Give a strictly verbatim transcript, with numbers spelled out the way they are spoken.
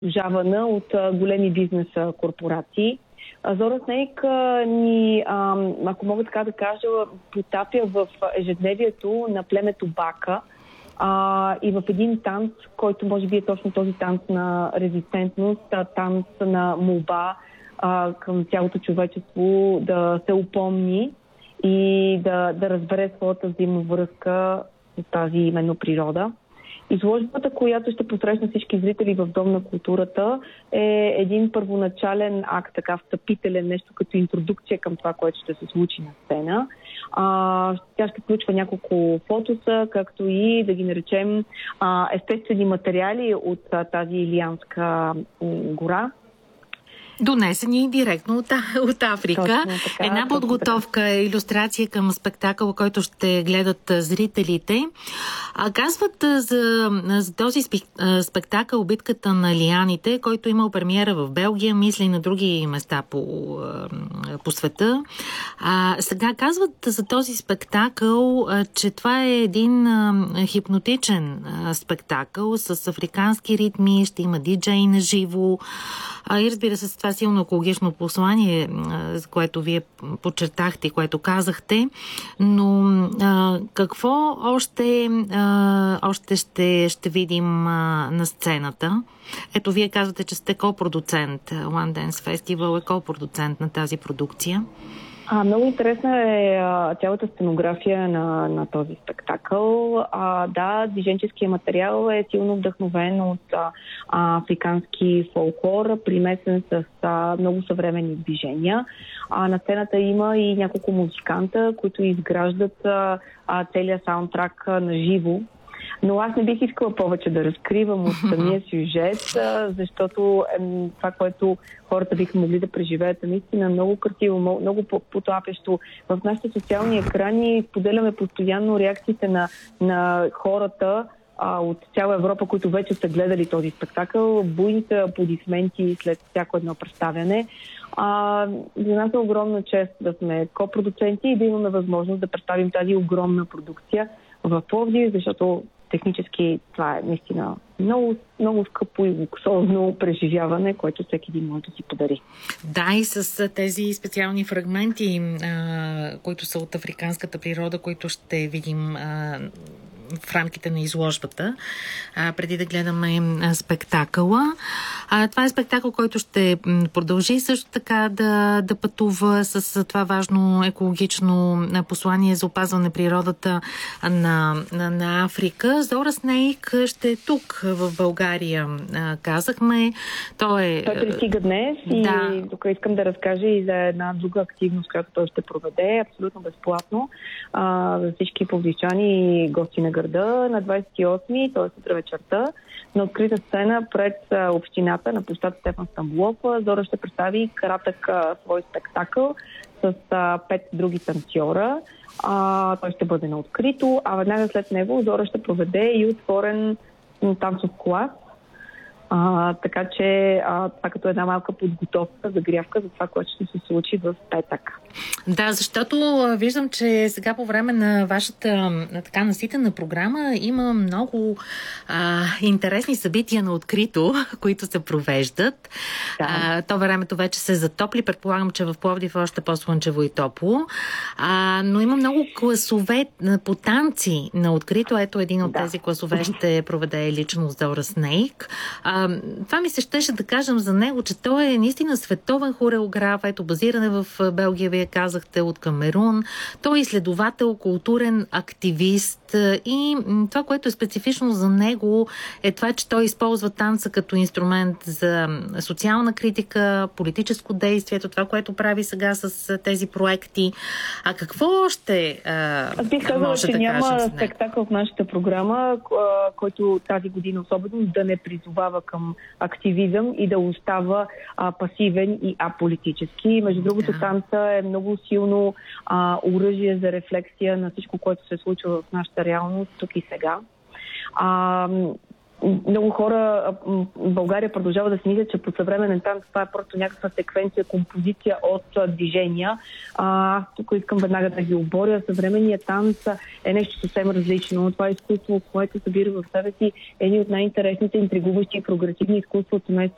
обожавана от а, големи бизнес а, корпорации. Зора Снейк ни, а, ако мога така да кажа, потапя в ежедневието на племето Бака а, и в един танц, който може би е точно този танц на резистентност, танц на молба а, към цялото човечество да се упомни и да, да разбере своята взаимовръзка с тази именно природа. Изложбата, която ще посрещна всички зрители в Дом на културата, е един първоначален акт, така встъпителен, нещо като интродукция към това, което ще се случи на сцена. А, тя ще включва няколко фотоса, както и, да ги наречем, а, естествени материали от а, тази Илианска м, гора. Донесени директно от, от Африка. Така, Една подготовка, илюстрация към спектакъл, който ще гледат зрителите. А казват за, за този спектакъл "Битката на лианите", който имал премиера в Белгия, мисля и на други места по, по света. А, сега казват за този спектакъл, че това е един хипнотичен спектакъл с африкански ритми, ще има диджей на живо. А, и разбира се, с това силно екологично послание, за което вие подчертахте, което казахте, но а, какво още, а, още ще, ще видим а, на сцената? Ето, вие казвате, че сте ко-продуцент. One Dance Festival е ко-продуцент на тази продукция. А, много интересна е а, цялата сценография на, на този спектакъл. А, да, движенческият материал е силно вдъхновен от а, африкански фолклор, примесен с а, много съвременни движения. А, на сцената има и няколко музиканта, които изграждат а, а, целият саундтрак а, на живо. Но аз не бих искала повече да разкривам от самия сюжет, защото е това, което хората биха могли да преживеят, е наистина много красиво, много потапящо. В нашите социални екрани споделяме постоянно реакциите на, на хората а, от цяла Европа, които вече са гледали този спектакъл. Буйните аплодисменти след всяко едно представяне. А, за нас е огромна чест да сме копродуценти и да имаме възможност да представим тази огромна продукция в Пловдив, защото технически това е наистина много, много скъпо и луксозно преживяване, което всеки един може да си подари. Да, и с тези специални фрагменти, а, които са от африканската природа, които ще видим а, в рамките на изложбата, а, преди да гледаме а, спектакъла. А, това е спектакъл, който ще продължи също така да, да пътува с това важно екологично послание за опазване природата на, на, на Африка. Зора Снейк ще е тук в България, а, казахме. Той е... Той пристига днес и да. Тук искам да разкажа и за една друга активност, която той ще проведе, абсолютно безплатно, а, за всички пловдивчани и гости на града на двадесет и осми, т.е. утре вечерта, на открита сцена пред а, общината на площад Стефан Стамболов. Зора ще представи кратък а, свой спектакъл с а, пет други танцора. А, той ще бъде на открито, а веднага след него Зора ще проведе и отворен танцов клас. А, така че а, това като една малка подготовка, загрявка за това, което ще се случи в петък. Да, защото виждам, че сега по време на вашата така наситена програма има много а, интересни събития на открито, които се провеждат. Да. А, то времето вече се затопли, предполагам, че в Пловдив е още по-слънчево и топло. А, но има много класове по танци на открито. Ето един от да. тези класове ще проведе лично Зора Снейк. А, това ми се щеше да кажем за него, че той е наистина световен хореограф. Ето, базиране в Белгия, вие казахте, от Камерун. Той е изследовател, културен активист и това, което е специфично за него, е това, че той използва танца като инструмент за социална критика, политическо действие, това, което прави сега с тези проекти. А какво още а, Аз бих казала, че да няма спектакъл в нашата програма, който тази година особено да не призовава към активизъм и да остава а, пасивен и аполитически. Между другото, да. танца е много силно а, оръжие за рефлексия на всичко, което се случва в нашата реалност тук и сега. А, много хора в България продължава да си мислят, че по съвременен танц това е просто някаква секвенция, композиция от движения. А, аз тук искам веднага да ги оборя. Съвременният танц е нещо съвсем различно. Това е изкуство, което събира в себе си едни от най-интересните, интригуващи и прогресивни изкуства от